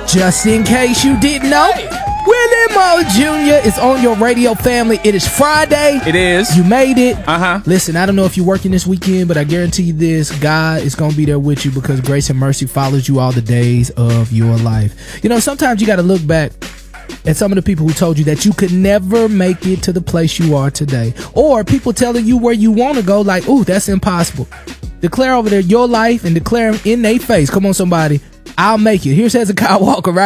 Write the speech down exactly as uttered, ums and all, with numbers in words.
Just in case you didn't know, Willie Mo Junior is on your radio family. It is Friday. It is. You made it. Uh-huh. Listen, I don't know if you're working this weekend, but I guarantee you this, God is going to be there with you because grace and mercy follows you all the days of your life. You know, sometimes you got to look back at some of the people who told you that you could never make it to the place you are today. Or people telling you where you want to go like, ooh, that's impossible. Declare over there your life and declare in their face. Come on, somebody. I'll make it. Here's Hezekiah Walker, right?